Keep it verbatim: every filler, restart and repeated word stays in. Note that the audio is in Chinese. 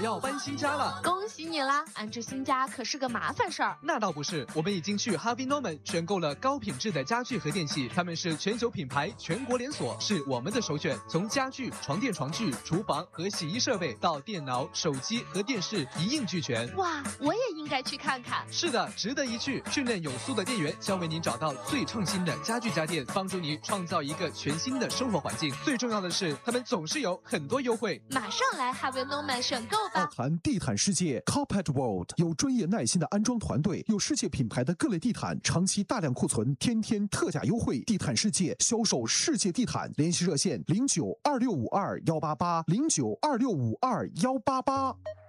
要搬新家了。 恭喜你啦！安置新家可是个麻烦事儿。 那倒不是，我们已经去 Harvey Norman 选购了高品质的家具和电器，他们是全球品牌，全国连锁，是我们的首选。从家具、床垫、床具、厨房和洗衣设备到电脑、手机和电视一应俱全。 哇，我也应该去看看。 是的，值得一去。训练有素的店员将为您找到最创新的家具家电，帮助你创造一个全新的生活环境。最重要的是，他们总是有很多优惠。 马上来 Harvey Norman 选购吧！ 奥谈地毯世界 Carpet World 有专业耐心的安装团队，有世界品牌的各类地毯，长期大量库存，天天特价优惠。地毯世界销售世界地毯，联系热线零九二六五二幺八八零九二六五二幺八八。